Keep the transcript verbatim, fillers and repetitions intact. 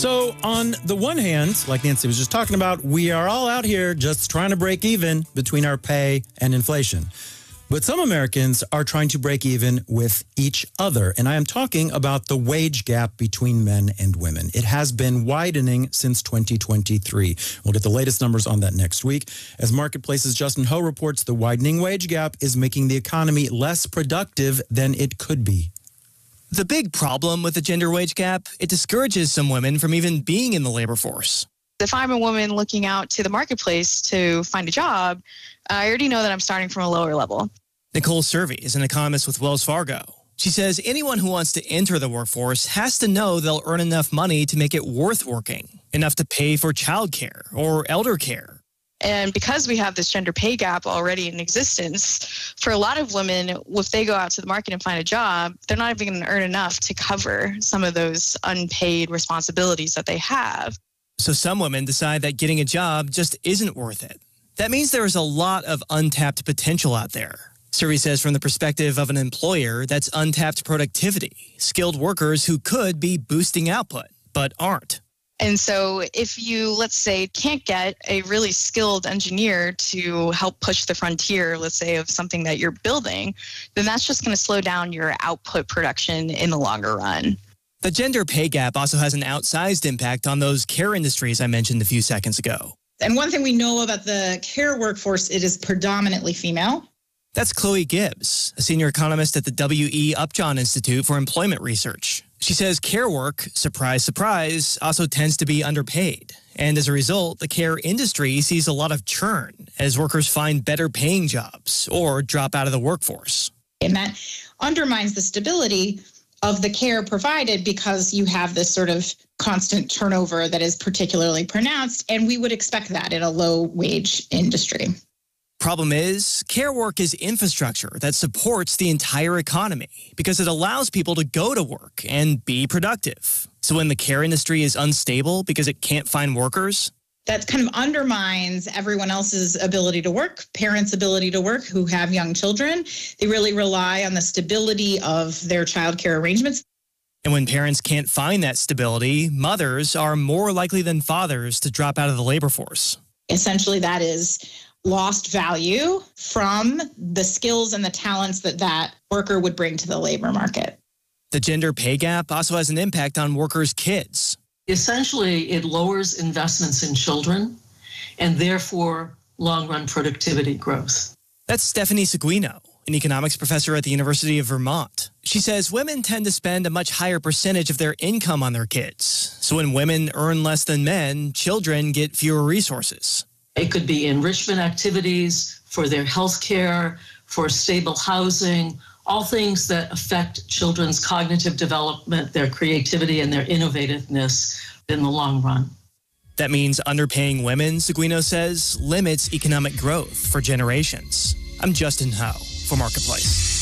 So on the one hand, like Nancy was just talking about, we are all out here just trying to break even between our pay and inflation. But some Americans are trying to break even with each other. And I am talking about the wage gap between men and women. It has been widening since twenty twenty-three. We'll get the latest numbers on that next week. As Marketplace's Justin Ho reports, the widening wage gap is making the economy less productive than it could be. The big problem with the gender wage gap, it discourages some women from even being in the labor force. If I'm a woman looking out to the marketplace to find a job, I already know that I'm starting from a lower level. Nicole Servey is an economist with Wells Fargo. She says anyone who wants to enter the workforce has to know they'll earn enough money to make it worth working, enough to pay for childcare or elder care. And because we have this gender pay gap already in existence, for a lot of women, if they go out to the market and find a job, they're not even going to earn enough to cover some of those unpaid responsibilities that they have. So some women decide that getting a job just isn't worth it. That means there is a lot of untapped potential out there. Survey says from the perspective of an employer, that's untapped productivity, skilled workers who could be boosting output, but aren't. And so if you, let's say, can't get a really skilled engineer to help push the frontier, let's say, of something that you're building, then that's just going to slow down your output production in the longer run. The gender pay gap also has an outsized impact on those care industries I mentioned a few seconds ago. And one thing we know about the care workforce, it is predominantly female. That's Chloe Gibbs, a senior economist at the W E Upjohn Institute for Employment Research. She says care work, surprise, surprise, also tends to be underpaid. And as a result, the care industry sees a lot of churn as workers find better paying jobs or drop out of the workforce. And that undermines the stability of the care provided because you have this sort of constant turnover that is particularly pronounced. And we would expect that in a low wage industry. Problem is, care work is infrastructure that supports the entire economy because it allows people to go to work and be productive. So when the care industry is unstable because it can't find workers, that kind of undermines everyone else's ability to work, parents' ability to work who have young children. They really rely on the stability of their childcare arrangements. And when parents can't find that stability, mothers are more likely than fathers to drop out of the labor force. Essentially, that is lost value from the skills and the talents that that worker would bring to the labor market. The gender pay gap also has an impact on workers' kids. Essentially, it lowers investments in children and therefore long-run productivity growth. That's Stephanie Seguino, an economics professor at the University of Vermont. She says women tend to spend a much higher percentage of their income on their kids. So when women earn less than men, children get fewer resources. It could be enrichment activities for their health care, for stable housing, all things that affect children's cognitive development, their creativity, and their innovativeness in the long run. That means underpaying women, Seguino says, limits economic growth for generations. I'm Justin Ho for Marketplace.